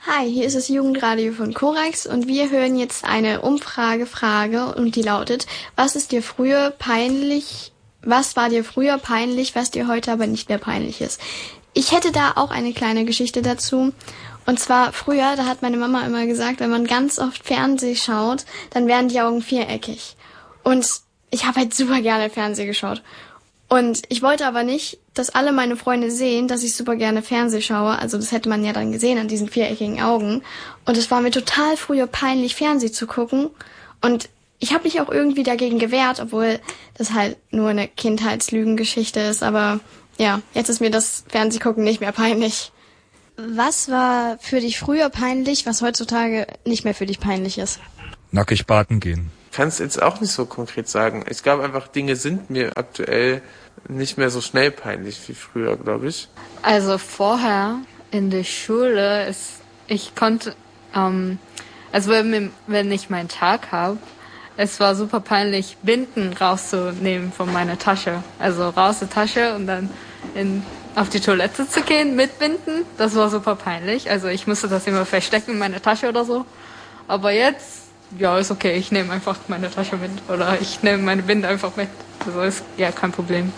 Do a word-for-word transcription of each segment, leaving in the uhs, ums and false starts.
Hi, hier ist das Jugendradio von Korax und wir hören jetzt eine Umfrage-Frage und die lautet: Was ist dir früher peinlich, was war dir früher peinlich, was dir heute aber nicht mehr peinlich ist? Ich hätte da auch eine kleine Geschichte dazu. Und zwar früher, da hat meine Mama immer gesagt, wenn man ganz oft Fernsehen schaut, dann werden die Augen viereckig. Und ich habe halt super gerne Fernsehen geschaut. Und ich wollte aber nicht, dass alle meine Freunde sehen, dass ich super gerne Fernsehen schaue. Also das hätte man ja dann gesehen an diesen viereckigen Augen. Und es war mir total früher peinlich, Fernsehen zu gucken. Und ich habe mich auch irgendwie dagegen gewehrt, obwohl das halt nur eine Kindheitslügengeschichte ist. Aber ja, jetzt ist mir das Fernsehgucken nicht mehr peinlich. Was war für dich früher peinlich, was heutzutage nicht mehr für dich peinlich ist? Nackig baden gehen. Ich kann es jetzt auch nicht so konkret sagen. Ich glaube einfach, Dinge sind mir aktuell nicht mehr so schnell peinlich wie früher, glaube ich. Also vorher in der Schule ist, ich konnte, ähm, also wenn, wenn ich meinen Tag habe, es war super peinlich, Binden rauszunehmen von meiner Tasche. Also raus der Tasche und dann in, auf die Toilette zu gehen mit Binden. Das war super peinlich. Also ich musste das immer verstecken in meiner Tasche oder so. Aber jetzt, ja, ist okay. Ich nehme einfach meine Tasche mit oder ich nehme meine Binde einfach mit. Also ist ja kein Problem.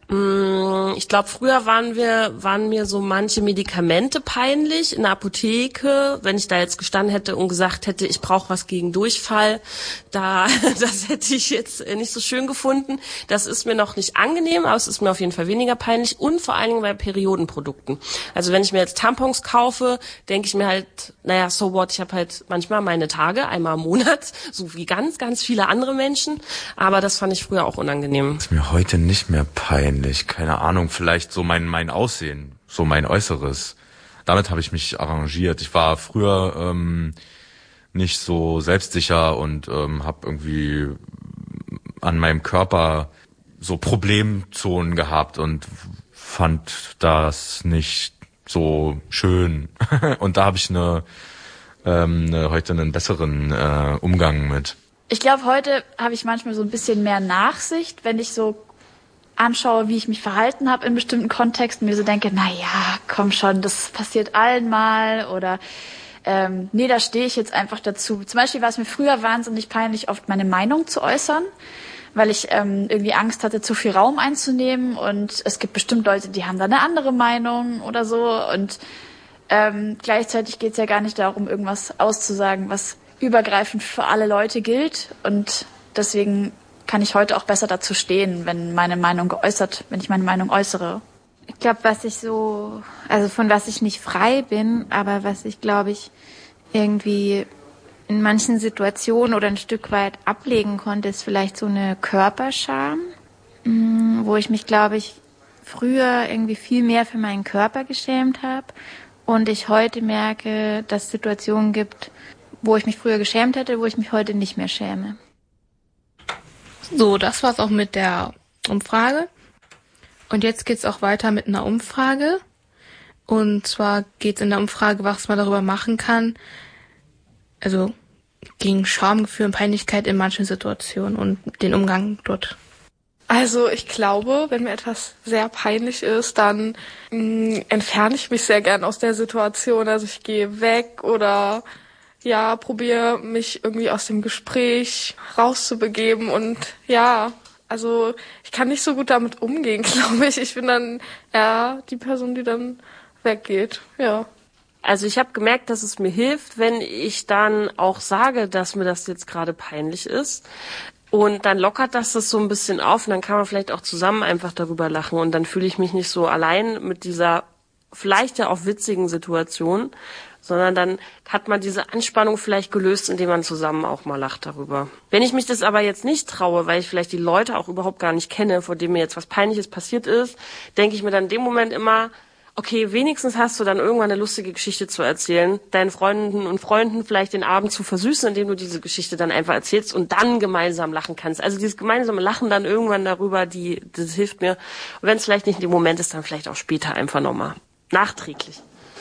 Ich glaube, früher waren wir, waren mir so manche Medikamente peinlich in der Apotheke. Wenn ich da jetzt gestanden hätte und gesagt hätte, ich brauche was gegen Durchfall, da, das hätte ich jetzt nicht so schön gefunden. Das ist mir noch nicht angenehm, aber es ist mir auf jeden Fall weniger peinlich und vor allen Dingen bei Periodenprodukten. Also wenn ich mir jetzt Tampons kaufe, denke ich mir halt, naja, so what, ich habe halt manchmal meine Tage, einmal im Monat, so wie ganz, ganz viele andere Menschen. Aber das fand ich früher auch unangenehm. Das ist mir heute nicht mehr peinlich. Keine Ahnung, vielleicht so mein mein Aussehen, so mein Äußeres. Damit habe ich mich arrangiert. Ich war früher ähm, nicht so selbstsicher und ähm, habe irgendwie an meinem Körper so Problemzonen gehabt und fand das nicht so schön. Und da habe ich eine, ähm, eine, heute einen besseren äh, Umgang mit. Ich glaube, heute habe ich manchmal so ein bisschen mehr Nachsicht, wenn ich so anschaue, wie ich mich verhalten habe in bestimmten Kontexten, mir so denke, na ja, komm schon, das passiert allen mal oder ähm, nee, da stehe ich jetzt einfach dazu. Zum Beispiel war es mir früher wahnsinnig peinlich, oft meine Meinung zu äußern, weil ich ähm, irgendwie Angst hatte, zu viel Raum einzunehmen und es gibt bestimmt Leute, die haben da eine andere Meinung oder so und ähm, gleichzeitig geht es ja gar nicht darum, irgendwas auszusagen, was übergreifend für alle Leute gilt und deswegen kann ich heute auch besser dazu stehen, wenn meine Meinung geäußert, wenn ich meine Meinung äußere. Ich glaube, was ich so, also von was ich nicht frei bin, aber was ich, glaube ich, irgendwie in manchen Situationen oder ein Stück weit ablegen konnte, ist vielleicht so eine Körperscham, wo ich mich, glaube ich, früher irgendwie viel mehr für meinen Körper geschämt habe und ich heute merke, dass es Situationen gibt, wo ich mich früher geschämt hätte, wo ich mich heute nicht mehr schäme. So, das war's auch mit der Umfrage. Und jetzt geht's auch weiter mit einer Umfrage. Und zwar geht's in der Umfrage, was man darüber machen kann. Also gegen Schamgefühl und Peinlichkeit in manchen Situationen und den Umgang dort. Also ich glaube, wenn mir etwas sehr peinlich ist, dann mh, entferne ich mich sehr gern aus der Situation. Also ich gehe weg oder ja, probiere mich irgendwie aus dem Gespräch rauszubegeben und ja, also ich kann nicht so gut damit umgehen, glaube ich. Ich bin dann eher die Person, die dann weggeht, ja. Also ich habe gemerkt, dass es mir hilft, wenn ich dann auch sage, dass mir das jetzt gerade peinlich ist. Und dann lockert das das so ein bisschen auf und dann kann man vielleicht auch zusammen einfach darüber lachen und dann fühle ich mich nicht so allein mit dieser vielleicht ja auch witzigen Situation, sondern dann hat man diese Anspannung vielleicht gelöst, indem man zusammen auch mal lacht darüber. Wenn ich mich das aber jetzt nicht traue, weil ich vielleicht die Leute auch überhaupt gar nicht kenne, vor denen mir jetzt was Peinliches passiert ist, denke ich mir dann in dem Moment immer, okay, wenigstens hast du dann irgendwann eine lustige Geschichte zu erzählen, deinen Freunden und Freunden vielleicht den Abend zu versüßen, indem du diese Geschichte dann einfach erzählst und dann gemeinsam lachen kannst. Also dieses gemeinsame Lachen dann irgendwann darüber, die, das hilft mir. Und wenn es vielleicht nicht in dem Moment ist, dann vielleicht auch später einfach nochmal. Nachträglich.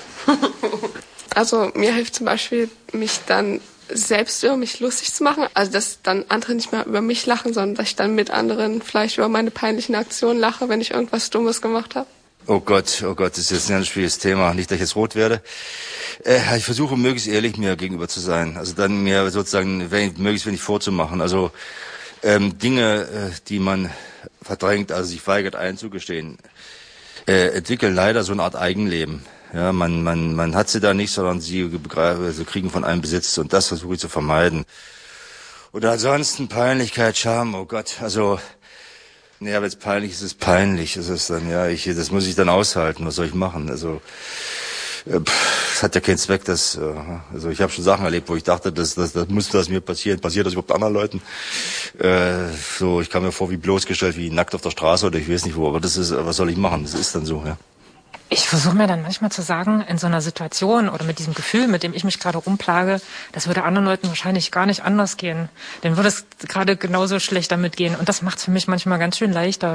Also mir hilft zum Beispiel, mich dann selbst über mich lustig zu machen. Also dass dann andere nicht mehr über mich lachen, sondern dass ich dann mit anderen vielleicht über meine peinlichen Aktionen lache, wenn ich irgendwas Dummes gemacht habe. Oh Gott, oh Gott, das ist jetzt ein ganz schwieriges Thema. Nicht, dass ich jetzt rot werde. Äh, ich versuche möglichst ehrlich mir gegenüber zu sein. Also dann mir sozusagen wenn, möglichst wenig vorzumachen. Also ähm, Dinge, äh, die man verdrängt, also sich weigert einzugestehen, äh, entwickeln leider so eine Art Eigenleben. Ja, man man man hat sie da nicht, sondern sie also kriegen von einem Besitz und das versuche ich zu vermeiden. Und ansonsten Peinlichkeit, Scham, oh Gott, also ja, wenn es peinlich ist, ist es peinlich. Das ist dann, ja, ich, das muss ich dann aushalten. Was soll ich machen? Also, äh, pff, hat ja keinen Zweck. Das, äh, also ich habe schon Sachen erlebt, wo ich dachte, das, das, das muss das mir passieren. Passiert das überhaupt anderen Leuten? Äh, so, ich kam mir vor wie bloßgestellt, wie nackt auf der Straße oder ich weiß nicht wo. Aber das ist, was soll ich machen? Das ist dann so, ja. Ich versuche mir dann manchmal zu sagen, in so einer Situation oder mit diesem Gefühl, mit dem ich mich gerade rumplage, das würde anderen Leuten wahrscheinlich gar nicht anders gehen. Denen würde es gerade genauso schlecht damit gehen. Und das macht es für mich manchmal ganz schön leichter.